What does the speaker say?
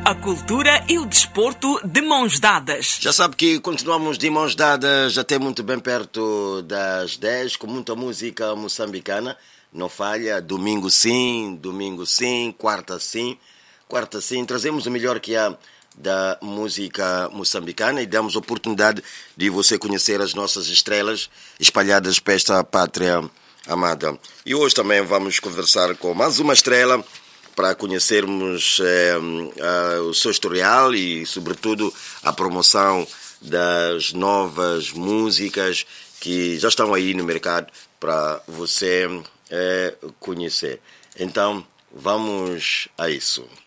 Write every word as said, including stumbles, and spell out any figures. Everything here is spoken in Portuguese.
A cultura e o desporto de mãos dadas. Já sabe que continuamos de mãos dadas até muito bem perto das dez, com muita música moçambicana. Não falha, domingo sim, domingo sim, quarta sim, quarta sim. Trazemos o melhor que há da música moçambicana e damos a oportunidade de você conhecer as nossas estrelas espalhadas para esta pátria amada. E hoje também vamos conversar com mais uma estrela para conhecermos eh, uh, o seu historial e, sobretudo, a promoção das novas músicas que já estão aí no mercado para você eh, conhecer. Então, vamos a isso.